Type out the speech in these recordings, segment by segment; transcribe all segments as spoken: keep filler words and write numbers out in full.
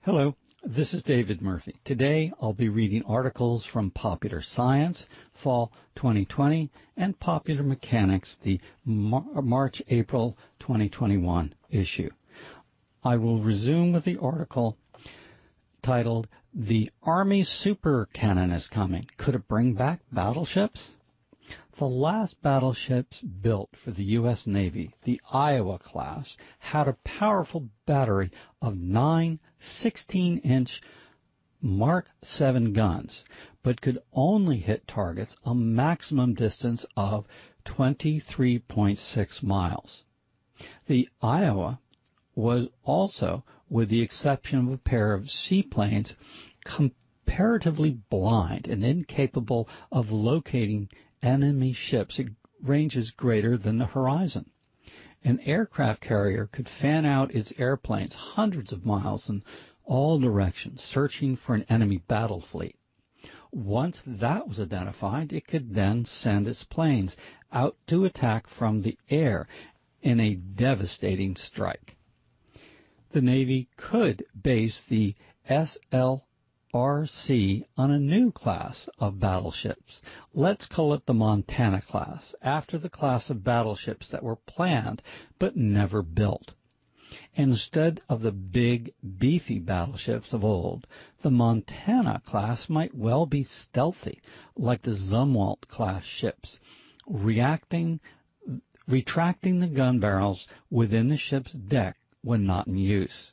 Hello, this is David Murphy. Today I'll be reading articles from Popular Science, Fall twenty twenty, and Popular Mechanics, the Mar- March-April twenty twenty-one issue. I will resume with the article titled, The Army Super Cannon is Coming. Could it bring back battleships? The last battleships built for the U S Navy, the Iowa class, had a powerful battery of nine sixteen-inch Mark seven guns, but could only hit targets a maximum distance of twenty-three point six miles. The Iowa was also, with the exception of a pair of seaplanes, comparatively blind and incapable of locating enemy ships at ranges greater than the horizon. An aircraft carrier could fan out its airplanes hundreds of miles in all directions, searching for an enemy battle fleet. Once that was identified, it could then send its planes out to attack from the air in a devastating strike. The Navy could base the S L R C on a new class of battleships. Let's call it the Montana class, after the class of battleships that were planned but never built. Instead of the big, beefy battleships of old, the Montana class might well be stealthy, like the Zumwalt class ships, reacting, retracting the gun barrels within the ship's deck when not in use.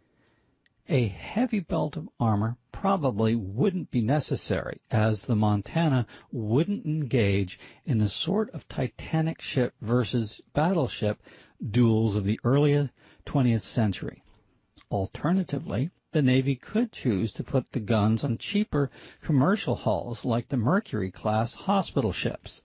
A heavy belt of armor probably wouldn't be necessary, as the Montana wouldn't engage in the sort of Titanic ship versus battleship duels of the early twentieth century. Alternatively, the Navy could choose to put the guns on cheaper commercial hulls like the Mercury-class hospital ships.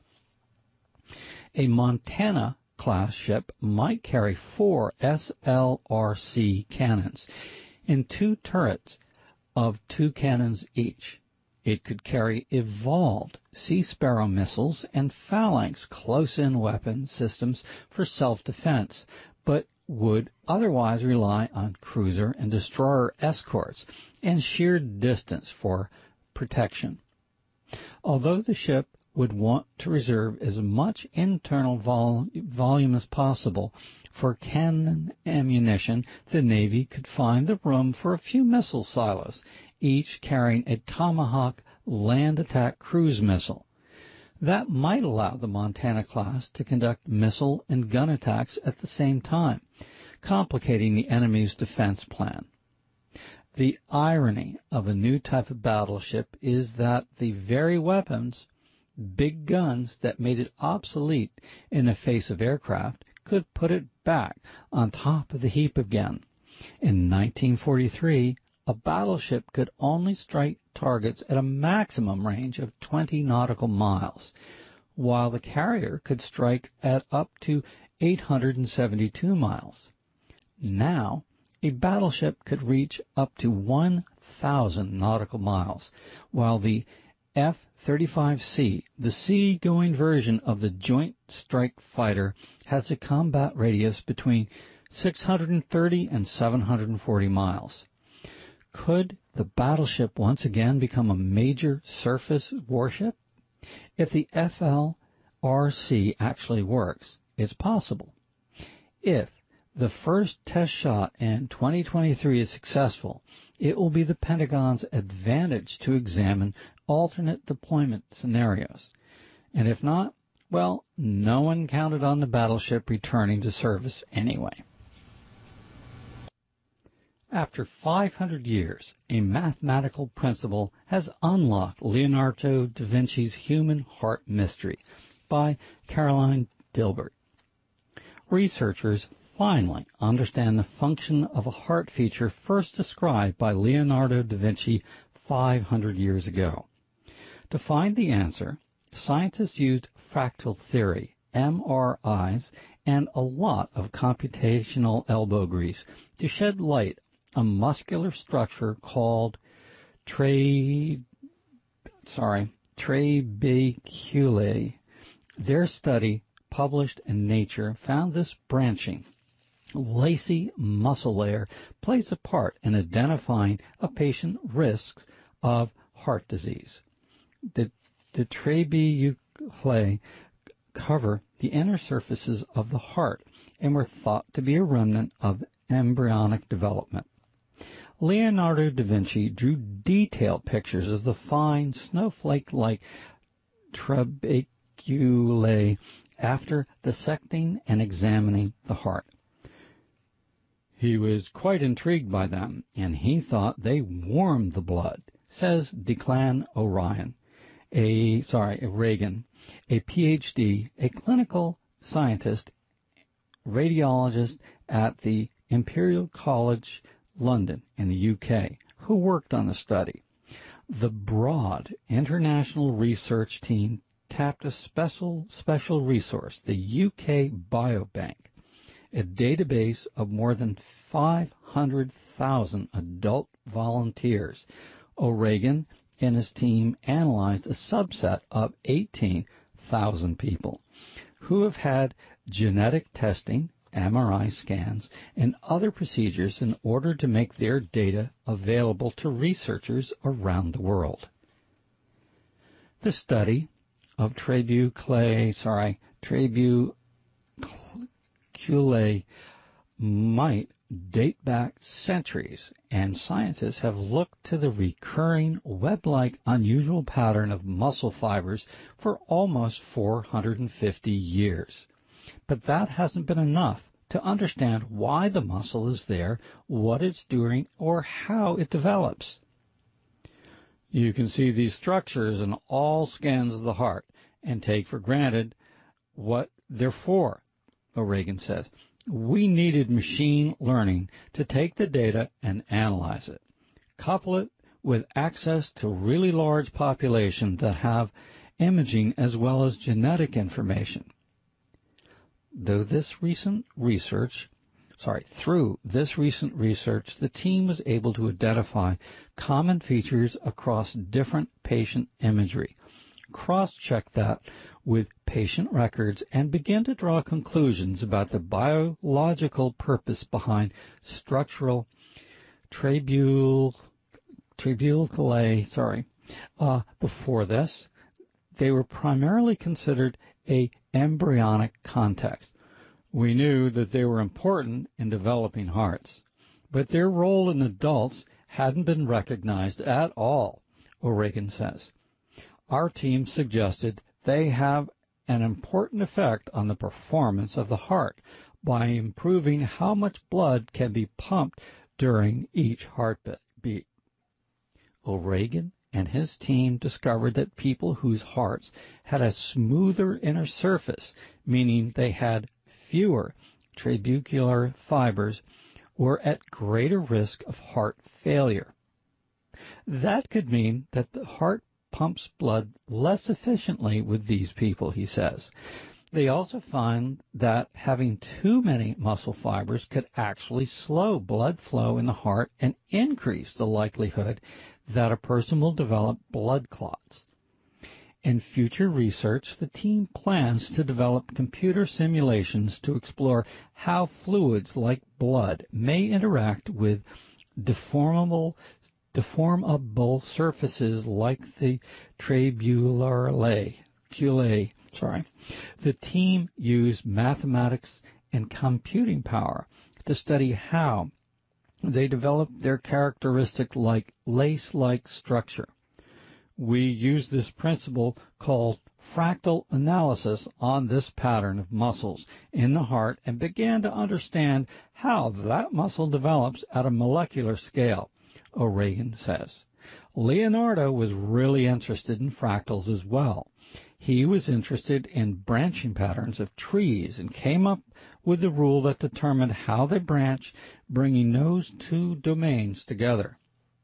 A Montana-class ship might carry four S L R C cannons in two turrets of two cannons each. It could carry evolved Sea Sparrow missiles and Phalanx close-in weapon systems for self-defense, but would otherwise rely on cruiser and destroyer escorts and sheer distance for protection. Although the ship would want to reserve as much internal vol- volume as possible for cannon ammunition, the Navy could find the room for a few missile silos, each carrying a Tomahawk land attack cruise missile. That might allow the Montana class to conduct missile and gun attacks at the same time, complicating the enemy's defense plan. The irony of a new type of battleship is that the very weapons, big guns, that made it obsolete in the face of aircraft could put it back on top of the heap again. In nineteen forty-three, a battleship could only strike targets at a maximum range of twenty nautical miles, while the carrier could strike at up to eight hundred seventy-two miles. Now, a battleship could reach up to one thousand nautical miles, while the F thirty-five C, the sea-going version of the Joint Strike Fighter, has a combat radius between six hundred thirty and seven hundred forty miles. Could the battleship once again become a major surface warship? If the F L R C actually works, it's possible. If the first test shot in twenty twenty-three is successful, it will be the Pentagon's advantage to examine alternate deployment scenarios. And if not, well, no one counted on the battleship returning to service anyway. After five hundred years, a mathematical principle has unlocked Leonardo da Vinci's human heart mystery by Caroline Dilbert. Researchers finally understand the function of a heart feature first described by Leonardo da Vinci five hundred years ago. To find the answer, scientists used fractal theory, M R Is, and a lot of computational elbow grease to shed light on muscular structure called tra... sorry, trabeculae. Their study, published in Nature, found this branching lacy muscle layer plays a part in identifying a patient's risks of heart disease. The, the trabeculæ cover the inner surfaces of the heart and were thought to be a remnant of embryonic development. Leonardo da Vinci drew detailed pictures of the fine snowflake-like trabeculæ after dissecting and examining the heart. He was quite intrigued by them, and he thought they warmed the blood, says Declan O'Ryan, a sorry, Reagan, a P H D, a clinical scientist, radiologist at the Imperial College London in the U K, who worked on the study. The broad international research team tapped a special special resource, the U K Biobank, a database of more than five hundred thousand adult volunteers. O'Regan and his team analyzed a subset of eighteen thousand people who have had genetic testing, M R I scans, and other procedures in order to make their data available to researchers around the world. The study of trabeculæ, sorry, trabeculæ might date back centuries, and scientists have looked to the recurring web-like unusual pattern of muscle fibers for almost four hundred fifty years. But that hasn't been enough to understand why the muscle is there, what it's doing, or how it develops. You can see these structures in all scans of the heart and take for granted what they're for, O'Regan says. We needed machine learning to take the data and analyze it, couple it with access to really large populations that have imaging as well as genetic information. Though this recent research, sorry, through this recent research, the team was able to identify common features across different patient imagery, cross-check that with patient records, and begin to draw conclusions about the biological purpose behind structural trabeculae. Sorry, uh, before this, they were primarily considered a embryonic context. We knew that they were important in developing hearts, but their role in adults hadn't been recognized at all, O'Regan says. Our team suggested they have an important effect on the performance of the heart by improving how much blood can be pumped during each heartbeat. O'Regan and his team discovered that people whose hearts had a smoother inner surface, meaning they had fewer trabecular fibers, were at greater risk of heart failure. That could mean that the heart pumps blood less efficiently with these people, he says. They also find that having too many muscle fibers could actually slow blood flow in the heart and increase the likelihood that a person will develop blood clots. In future research, the team plans to develop computer simulations to explore how fluids like blood may interact with deformable deformable surfaces like the trabeculæ. Sorry. The team used mathematics and computing power to study how they developed their characteristic like lace-like structure. We used this principle called fractal analysis on this pattern of muscles in the heart and began to understand how that muscle develops at a molecular scale, O'Regan says. Leonardo was really interested in fractals as well. He was interested in branching patterns of trees and came up with the rule that determined how they branch, bringing those two domains together.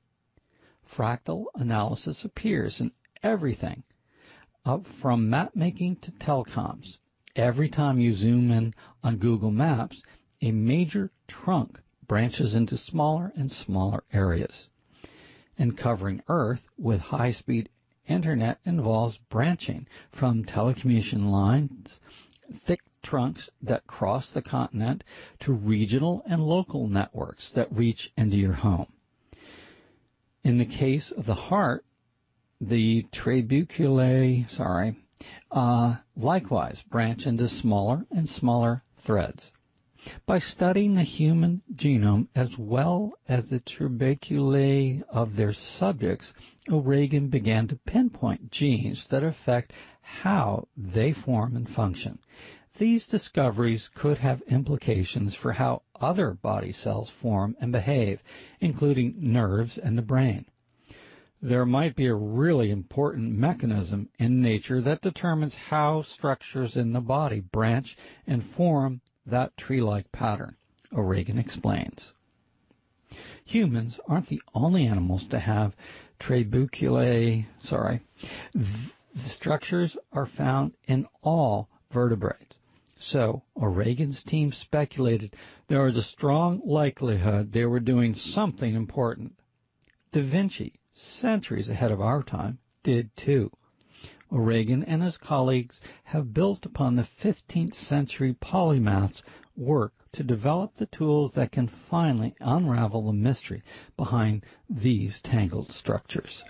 Fractal analysis appears in everything, up from map making to telecoms. Every time you zoom in on Google Maps, a major trunk branches into smaller and smaller areas. And covering Earth with high-speed internet involves branching from telecommunication lines, thick trunks that cross the continent to regional and local networks that reach into your home. In the case of the heart, the trabeculæ, sorry, uh, likewise branch into smaller and smaller threads. By studying the human genome as well as the trabeculae of their subjects, O'Regan began to pinpoint genes that affect how they form and function. These discoveries could have implications for how other body cells form and behave, including nerves and the brain. There might be a really important mechanism in nature that determines how structures in the body branch and form that tree-like pattern, O'Regan explains. Humans aren't the only animals to have trabeculæ, sorry. The structures are found in all vertebrates. So, O'Regan's team speculated there was a strong likelihood they were doing something important. Da Vinci, centuries ahead of our time, did too. O'Regan and his colleagues have built upon the fifteenth century polymath's work to develop the tools that can finally unravel the mystery behind these tangled structures.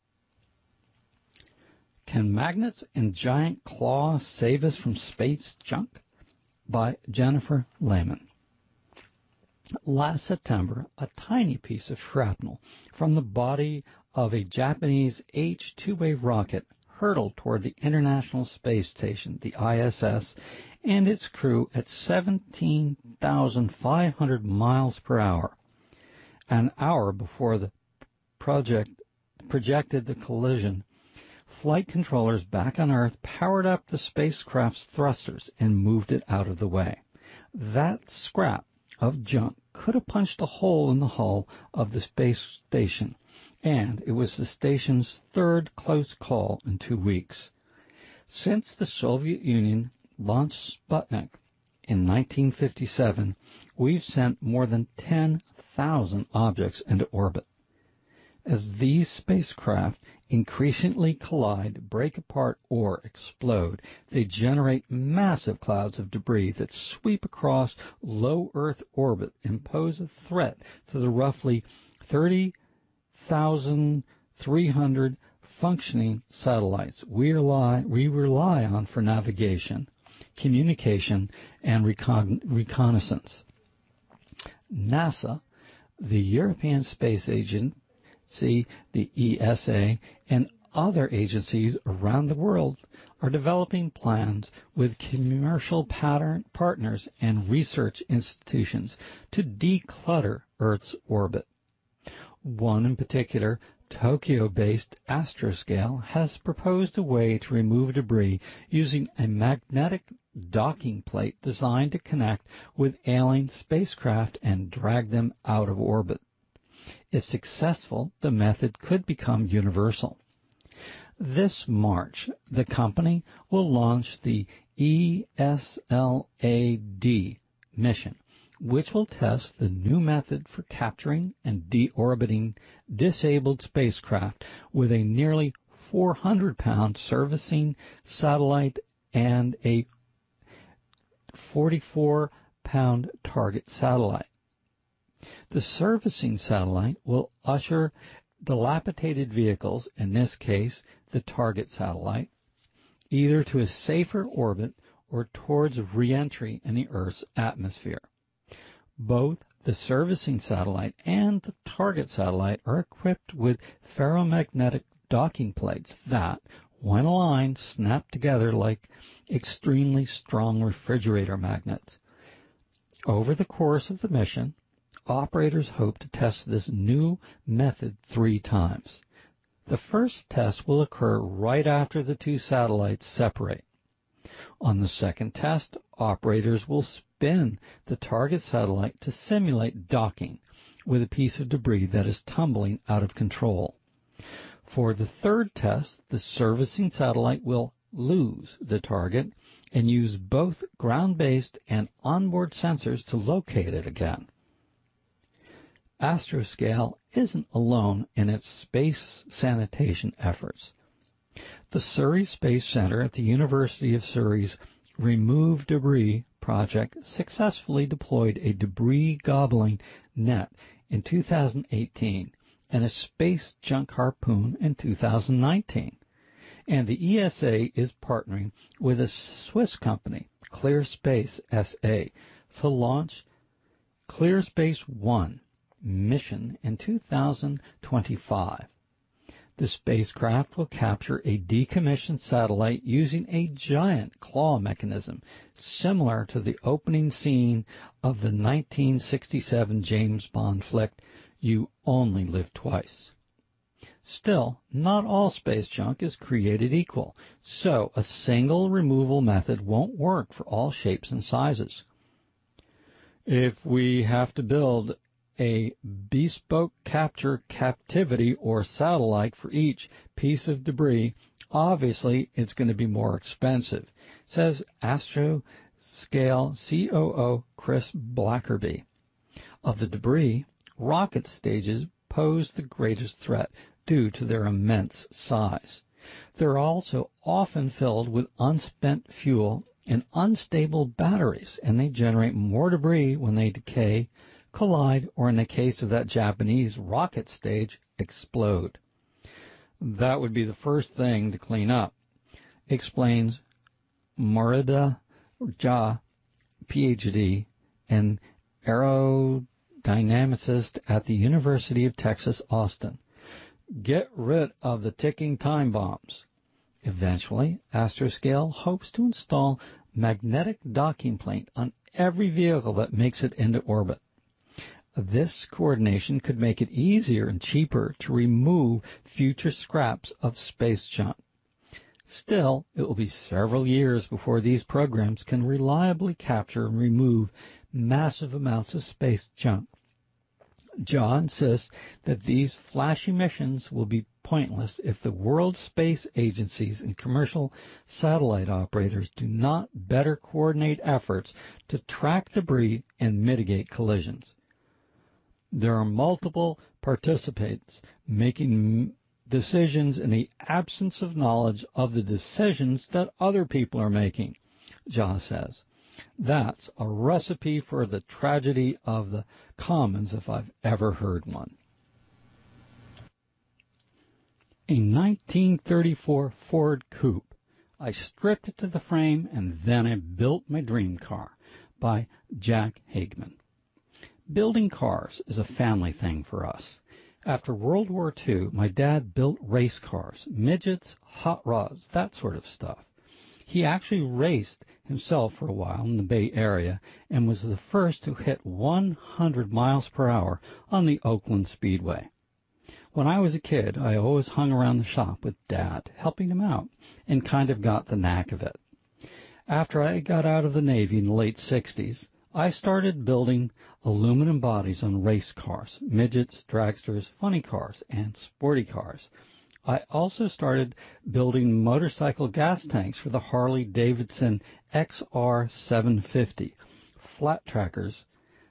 Can Magnets and Giant Claws Save Us from Space Junk? By Jennifer Lehman. Last September, a tiny piece of shrapnel from the body of a Japanese H two A rocket hurtled toward the International Space Station, the I S S, and its crew at seventeen thousand five hundred miles per hour. An hour before the project projected the collision, flight controllers back on Earth powered up the spacecraft's thrusters and moved it out of the way. That scrap of junk could have punched a hole in the hull of the space station, and it was the station's third close call in two weeks. Since the Soviet Union launched Sputnik in nineteen fifty-seven, we've sent more than ten thousand objects into orbit. As these spacecraft increasingly collide, break apart, or explode, they generate massive clouds of debris that sweep across low Earth orbit and pose a threat to the roughly thirty thousand three hundred functioning satellites we rely, we rely on for navigation, communication, and recon, reconnaissance. NASA, the European Space Agency, the E S A, and other agencies around the world are developing plans with commercial pattern partners and research institutions to declutter Earth's orbit. One in particular, Tokyo-based Astroscale, has proposed a way to remove debris using a magnetic docking plate designed to connect with alien spacecraft and drag them out of orbit. If successful, the method could become universal. This March, the company will launch the E S L A D mission, which will test the new method for capturing and deorbiting disabled spacecraft with a nearly four hundred pound servicing satellite and a forty-four pound target satellite. The servicing satellite will usher dilapidated vehicles, in this case the target satellite, either to a safer orbit or towards re-entry in the Earth's atmosphere. Both the servicing satellite and the target satellite are equipped with ferromagnetic docking plates that, when aligned, snap together like extremely strong refrigerator magnets. Over the course of the mission, operators hope to test this new method three times. The first test will occur right after the two satellites separate. On the second test, operators will spin the target satellite to simulate docking with a piece of debris that is tumbling out of control. For the third test, the servicing satellite will lose the target and use both ground-based and onboard sensors to locate it again. Astroscale isn't alone in its space sanitation efforts. The Surrey Space Center at the University of Surrey's Remove Debris project successfully deployed a debris-gobbling net in two thousand eighteen and a space junk harpoon in two thousand nineteen. And the E S A is partnering with a Swiss company, ClearSpace S A, to launch ClearSpace One mission in two thousand twenty-five. The spacecraft will capture a decommissioned satellite using a giant claw mechanism similar to the opening scene of the nineteen sixty-seven James Bond flick, You Only Live Twice. Still, not all space junk is created equal, so a single removal method won't work for all shapes and sizes. If we have to build a bespoke capture captivity or satellite for each piece of debris, obviously it's going to be more expensive, says Astroscale C O O Chris Blackerby. Of the debris, rocket stages pose the greatest threat due to their immense size. They're also often filled with unspent fuel and unstable batteries, and they generate more debris when they decay, collide, or in the case of that Japanese rocket stage, explode. That would be the first thing to clean up, explains Morida Jha, P H D, and aerodynamicist at the University of Texas, Austin. Get rid of the ticking time bombs. Eventually, Astroscale hopes to install magnetic docking plate on every vehicle that makes it into orbit. This coordination could make it easier and cheaper to remove future scraps of space junk. Still, it will be several years before these programs can reliably capture and remove massive amounts of space junk. John insists that these flashy missions will be pointless if the world space agencies and commercial satellite operators do not better coordinate efforts to track debris and mitigate collisions. There are multiple participants making decisions in the absence of knowledge of the decisions that other people are making, Jha says. That's a recipe for the tragedy of the commons if I've ever heard one. A nineteen thirty-four Ford Coupe. I stripped it to the frame and then I built my dream car, by Jack Hageman. Building cars is a family thing for us. After World War Two, my dad built race cars, midgets, hot rods, that sort of stuff. He actually raced himself for a while in the Bay Area and was the first to hit one hundred miles per hour on the Oakland Speedway. When I was a kid, I always hung around the shop with Dad, helping him out, and kind of got the knack of it. After I got out of the Navy in the late sixties, I started building aluminum bodies on race cars, midgets, dragsters, funny cars, and sporty cars. I also started building motorcycle gas tanks for the Harley-Davidson X R seven fifty flat trackers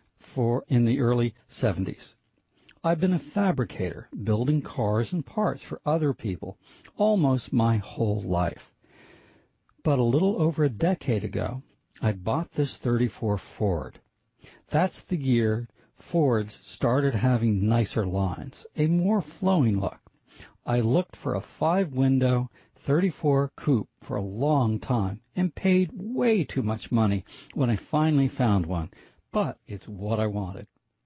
for in the early seventies. I've been a fabricator, building cars and parts for other people almost my whole life. But a little over a decade ago, I bought this thirty-four Ford. That's the year Fords started having nicer lines, a more flowing look. I looked for a five-window thirty-four coupe for a long time and paid way too much money when I finally found one, but it's what I wanted.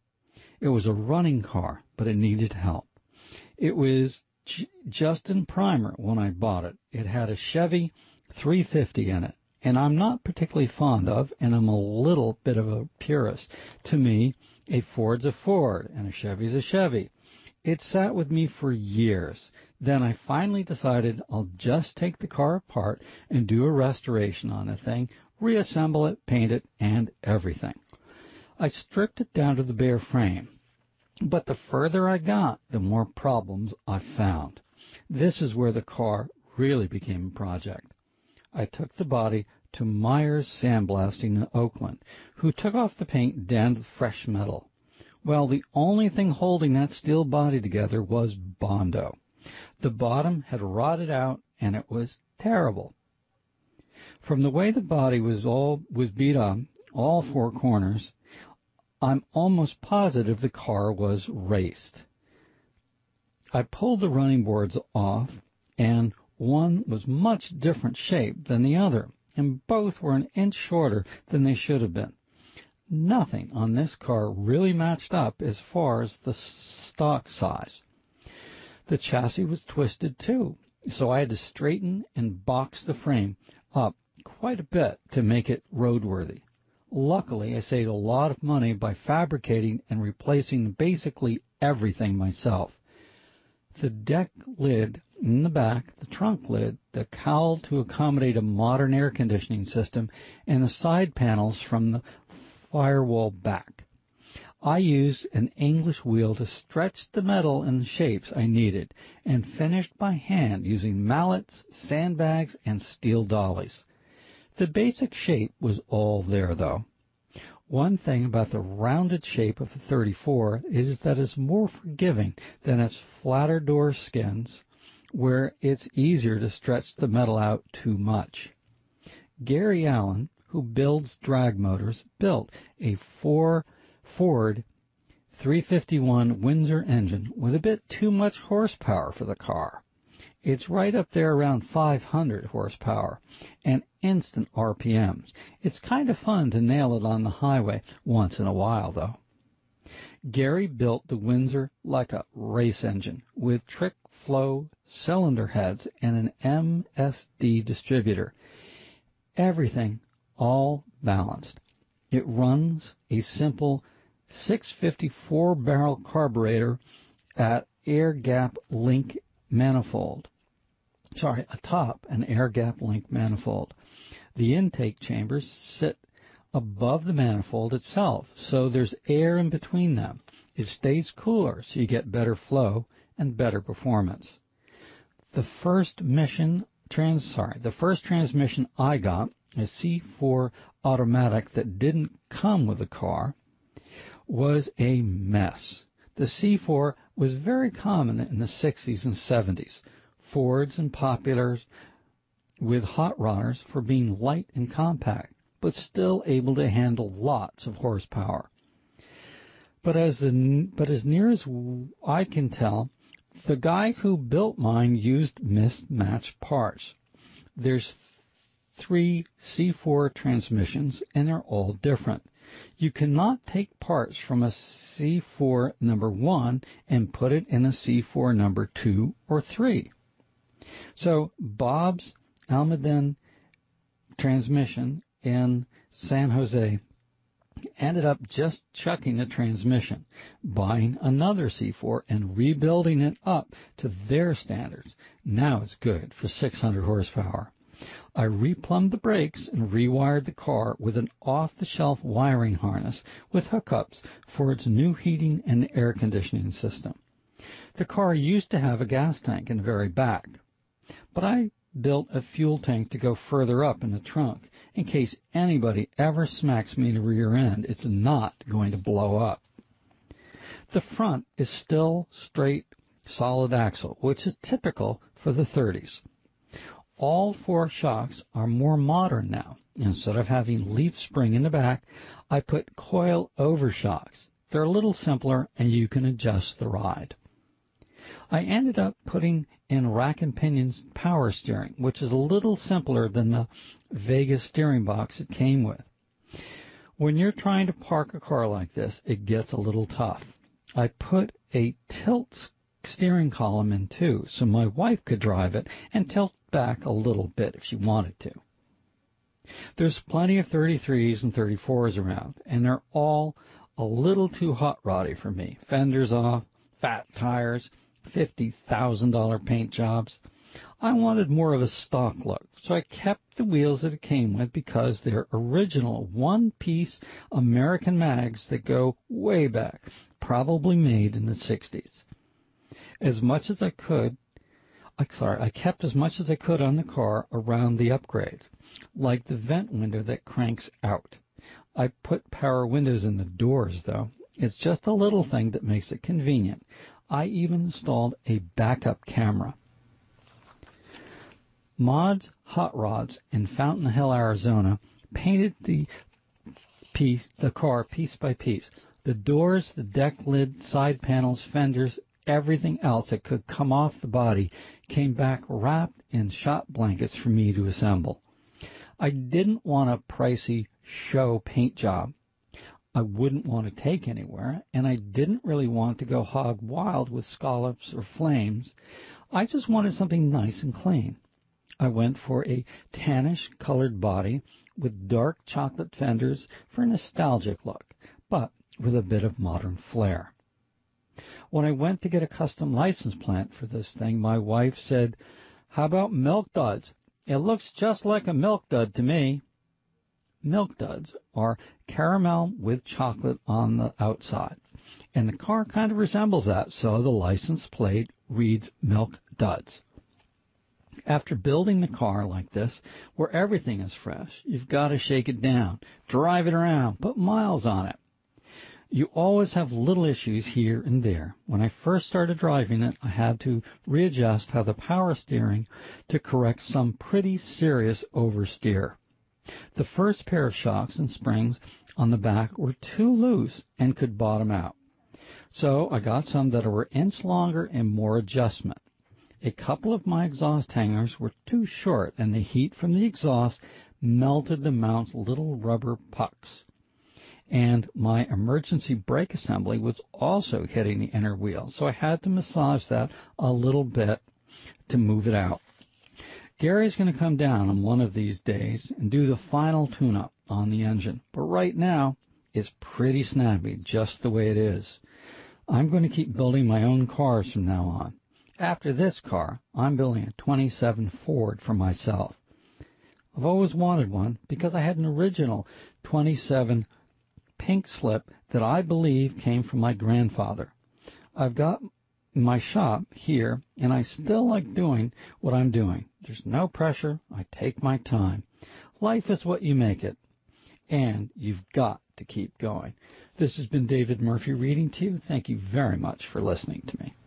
It was a running car, but it needed help. It was j- just in primer when I bought it. It had a Chevy three fifty in it, and I'm not particularly fond of, and I'm a little bit of a purist. To me, a Ford's a Ford, and a Chevy's a Chevy. It sat with me for years. Then I finally decided I'll just take the car apart and do a restoration on the thing, reassemble it, paint it, and everything. I stripped it down to the bare frame, but the further I got, the more problems I found. This is where the car really became a project. I took the body to Myers Sandblasting in Oakland, who took off the paint down to fresh metal. Well, the only thing holding that steel body together was Bondo. The bottom had rotted out, and it was terrible. From the way the body was all was beat up, all four corners, I'm almost positive the car was raced. I pulled the running boards off, and one was much different shape than the other, and both were an inch shorter than they should have been. Nothing on this car really matched up as far as the stock size. The chassis was twisted too, so I had to straighten and box the frame up quite a bit to make it roadworthy. Luckily, I saved a lot of money by fabricating and replacing basically everything myself. The deck lid in the back, the trunk lid, the cowl to accommodate a modern air conditioning system, and the side panels from the firewall back. I used an English wheel to stretch the metal in the shapes I needed, and finished by hand using mallets, sandbags, and steel dollies. The basic shape was all there, though. One thing about the rounded shape of the thirty-four is that it's more forgiving than its flatter door skins, where it's easier to stretch the metal out too much. Gary Allen, who builds drag motors, built a four Ford three fifty-one Windsor engine with a bit too much horsepower for the car. It's right up there around five hundred horsepower and instant R P Ms. It's kind of fun to nail it on the highway once in a while, though. Gary built the Windsor like a race engine with trick flow cylinder heads and an M S D distributor. Everything all balanced. It runs a simple six fifty-four barrel carburetor at air gap link manifold. Sorry, atop an air gap link manifold. The intake chambers sit above the manifold itself, so there's air in between them. It stays cooler, so you get better flow and better performance. The first mission trans sorry, the first transmission I got, a C four automatic that didn't come with the car, was a mess. The C four was very common in the sixties and seventies. Fords and Populars with hot rodders for being light and compact, but still able to handle lots of horsepower. But as the, but as near as I can tell, the guy who built mine used mismatched parts. There's three C four transmissions, and they're all different. You cannot take parts from a C four number one and put it in a C four number two or three. So Bob's Almaden transmission in San Jose ended up just chucking the transmission, buying another C four and rebuilding it up to their standards. Now it's good for six hundred horsepower. I replumbed the brakes and rewired the car with an off-the-shelf wiring harness with hookups for its new heating and air conditioning system. The car used to have a gas tank in the very back, but I built a fuel tank to go further up in the trunk in case anybody ever smacks me in the rear end. It's not going to blow up. The front is still straight, solid axle, which is typical for the thirties. All four shocks are more modern now. Instead of having leaf spring in the back, I put coil over shocks. They're a little simpler, and you can adjust the ride. I ended up putting in rack and pinions power steering, which is a little simpler than the Vegas steering box it came with. When you're trying to park a car like this, it gets a little tough. I put a tilt steering column in too, so my wife could drive it and tilt back a little bit if she wanted to. There's plenty of thirty-threes and thirty-fours around, and they're all a little too hot roddy for me. Fenders off, fat tires, fifty thousand dollars paint jobs. I wanted more of a stock look, so I kept the wheels that it came with because they're original one-piece American mags that go way back, probably made in the sixties. As much as I could, I'm sorry, I kept as much as I could on the car around the upgrade, like the vent window that cranks out. I put power windows in the doors, though. It's just a little thing that makes it convenient. I even installed a backup camera. Mod's Hot Rods in Fountain Hill, Arizona, painted the piece, the car piece by piece. The doors, the deck lid, side panels, fenders, everything else that could come off the body came back wrapped in shot blankets for me to assemble. I didn't want a pricey show paint job I wouldn't want to take anywhere, and I didn't really want to go hog wild with scallops or flames. I just wanted something nice and clean. I went for a tannish colored body with dark chocolate fenders for a nostalgic look, but with a bit of modern flair. When I went to get a custom license plate for this thing, my wife said, "How about Milk Duds? It looks just like a Milk Dud to me." Milk Duds are caramel with chocolate on the outside, and the car kind of resembles that, so the license plate reads Milk Duds. After building the car like this, where everything is fresh, you've got to shake it down, drive it around, put miles on it. You always have little issues here and there. When I first started driving it, I had to readjust how the power steering to correct some pretty serious oversteer. The first pair of shocks and springs on the back were too loose and could bottom out. So I got some that were an inch longer and more adjustment. A couple of my exhaust hangers were too short, and the heat from the exhaust melted the mount's little rubber pucks. And my emergency brake assembly was also hitting the inner wheel, so I had to massage that a little bit to move it out. Gary's going to come down on one of these days and do the final tune-up on the engine, but right now it's pretty snappy just the way it is. I'm going to keep building my own cars from now on. After this car, I'm building a twenty-seven Ford for myself. I've always wanted one because I had an original twenty-seven pink slip that I believe came from my grandfather. I've got my shop here, and I still like doing what I'm doing. There's no pressure. I take my time. Life is what you make it, and you've got to keep going. This has been David Murphy reading to you. Thank you very much for listening to me.